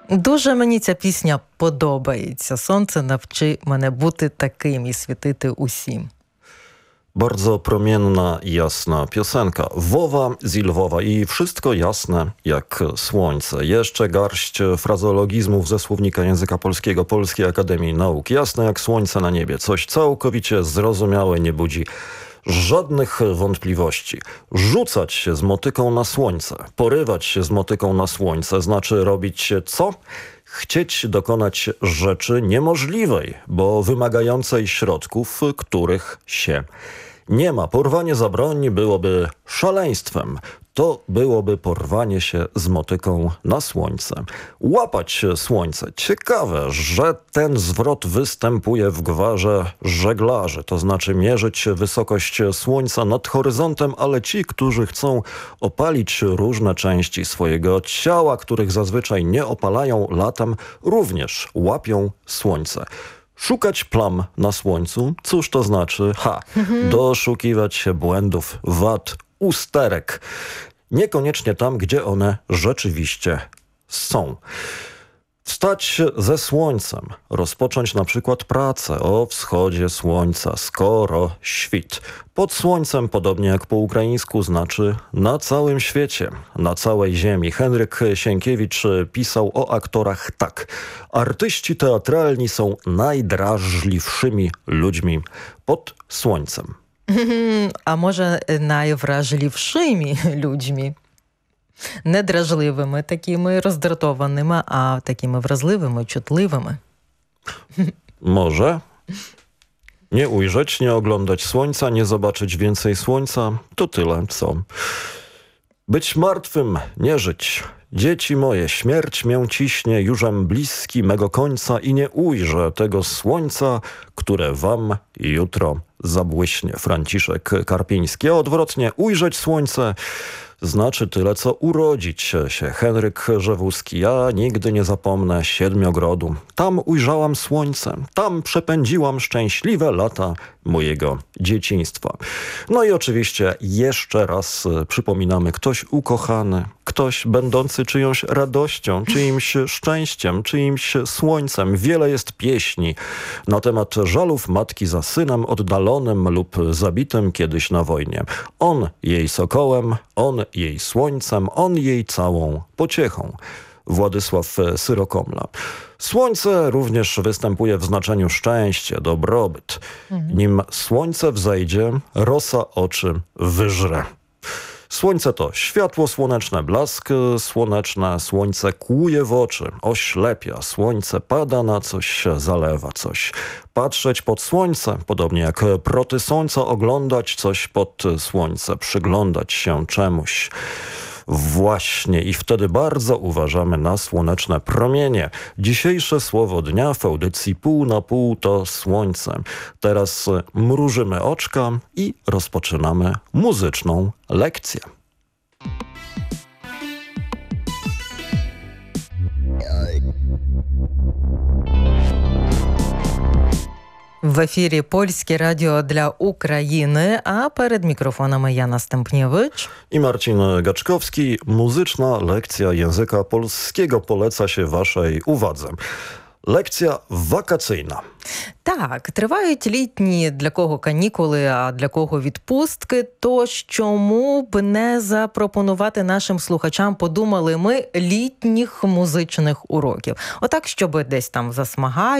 Дуже мені ця пісня подобається. Сонце навчи мене бути таким і світити усім. Bardzo promienna i jasna piosenka. Wowa z Lwowa i wszystko jasne jak słońce. Jeszcze garść frazeologizmów ze słownika języka polskiego Polskiej Akademii Nauk. Jasne jak słońce na niebie. Coś całkowicie zrozumiałe, nie budzi żadnych wątpliwości. Rzucać się z motyką na słońce, porywać się z motyką na słońce, znaczy robić co? Chcieć dokonać rzeczy niemożliwej, bo wymagającej środków, których się nie ma. Porwanie za broń byłoby szaleństwem. To byłoby porwanie się z motyką na słońce. Łapać słońce. Ciekawe, że ten zwrot występuje w gwarze żeglarzy. To znaczy mierzyć wysokość słońca nad horyzontem, ale ci, którzy chcą opalić różne części swojego ciała, których zazwyczaj nie opalają latem, również łapią słońce. Szukać plam na słońcu? Cóż to znaczy? Doszukiwać się błędów, wad, usterek. Niekoniecznie tam, gdzie one rzeczywiście są. Wstać ze słońcem, rozpocząć na przykład pracę o wschodzie słońca, skoro świt. Pod słońcem, podobnie jak po ukraińsku, znaczy na całym świecie, na całej ziemi. Henryk Sienkiewicz pisał o aktorach tak. Artyści teatralni są najdrażliwszymi ludźmi pod słońcem. А може, найвражливішими людьми? Не дражливими такими, роздратованими, а такими wrażliwymi, чутливими. Może. Nie ujrzeć, nie oglądać słońca, nie zobaczyć więcej słońca, to tyle, co. Być martwym, nie żyć. Dzieci moje, śmierć mię ciśnie, jużem bliski mego końca i nie ujrzę tego słońca, które wam jutro zabłyśnie. Franciszek Karpiński. A odwrotnie, ujrzeć słońce znaczy tyle, co urodzić się. Henryk Rzewuski. Ja nigdy nie zapomnę Siedmiogrodu. Tam ujrzałam słońce. Tam przepędziłam szczęśliwe lata mojego dzieciństwa. No i oczywiście jeszcze raz przypominamy, ktoś ukochany, ktoś będący czyjąś radością, czyimś szczęściem, czyimś słońcem. Wiele jest pieśni na temat żalów matki za synem oddalonym lub zabitym kiedyś na wojnie. On jej sokołem, on jej słońcem, on jej całą pociechą. Władysław Syrokomla. Słońce również występuje w znaczeniu szczęście, dobrobyt. Nim słońce wzejdzie, rosa oczy wyżre. Słońce to światło słoneczne, blask słoneczne, słońce kłuje w oczy, oślepia, słońce pada na coś, zalewa coś. Patrzeć pod słońce, podobnie jak proty słońca, oglądać coś pod słońce, przyglądać się czemuś. Właśnie i wtedy bardzo uważamy na słoneczne promienie. Dzisiejsze słowo dnia w audycji Pół na pół to słońce. Teraz mrużymy oczka i rozpoczynamy muzyczną lekcję. В ефірі Польське радіо для України, а перед мікрофонами Jana Stępniewicz i Marcin Gaczkowski. Muzyczna lekcja języka polskiego poleca się waszej uwadze. Lekcja wakacyjna. Так, тривають літні для кого канікули, а для кого відпустки. Тож чому б не запропонувати нашим слухачам, подумали ми, літніх музичних уроків. Отак, щоб десь там засмагають,